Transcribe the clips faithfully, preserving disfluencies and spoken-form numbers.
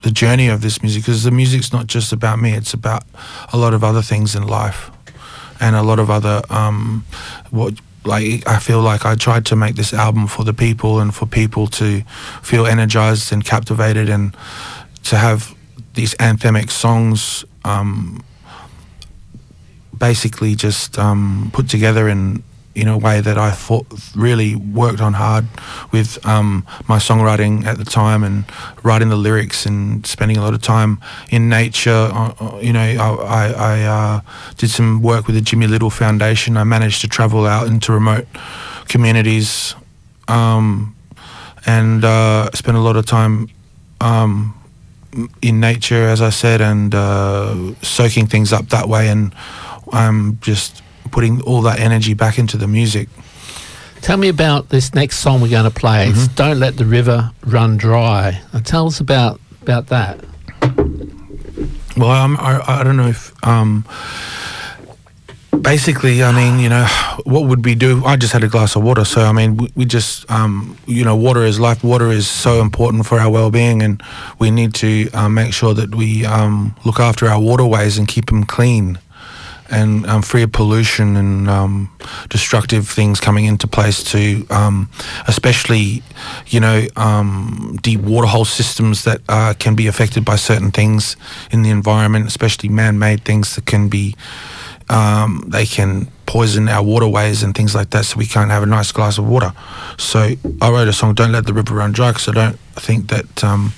the journey of this music, because the music's not just about me, it's about a lot of other things in life and a lot of other um, what like I feel like I tried to make this album for the people and for people to feel energized and captivated and to have these anthemic songs um, basically just um, put together in in a way that I thought really worked on hard with um, my songwriting at the time and writing the lyrics and spending a lot of time in nature. Uh, you know, I, I, I uh, did some work with the Jimmy Little Foundation. I managed to travel out into remote communities um, and uh, spend a lot of time um, in nature, as I said, and uh, soaking things up that way, and I'm just putting all that energy back into the music. Tell me about this next song we're going to play. Mm-hmm. It's Don't Let the River Run Dry. Now tell us about about that. Well, um, I, I don't know if... Um, basically, I mean, you know, what would we do? I just had a glass of water, so, I mean, we, we just, um, you know, water is life. Water is so important for our well-being, and we need to uh, make sure that we um, look after our waterways and keep them clean and um, free of pollution and um, destructive things coming into place too, um, especially, you know, um, deep waterhole systems that uh, can be affected by certain things in the environment, especially man-made things that can be, um, they can poison our waterways and things like that, so we can't have a nice glass of water. So I wrote a song, Don't Let the River Run Dry, because I don't think that um,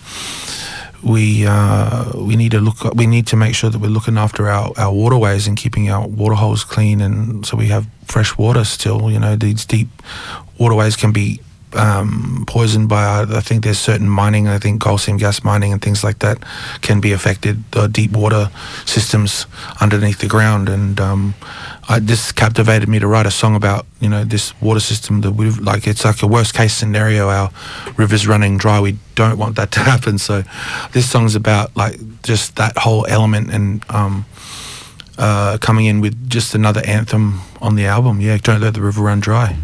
we uh, we need to look. We need to make sure that we're looking after our, our waterways and keeping our waterholes clean, and so we have fresh water still. You know, these deep waterways can be um, poisoned by. I think there's certain mining. I think coal seam gas mining and things like that can be affected. The deep water systems underneath the ground, and um, I, this captivated me to write a song about, you know, this water system that we've, like, it's like a worst case scenario. Our river's running dry. We don't want that to happen. So this song's about, like, just that whole element, and um, uh, coming in with just another anthem on the album. Yeah, Don't Let the River Run Dry.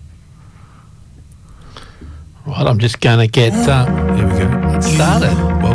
Right, I'm just going to get uh, Here we go. started. Well,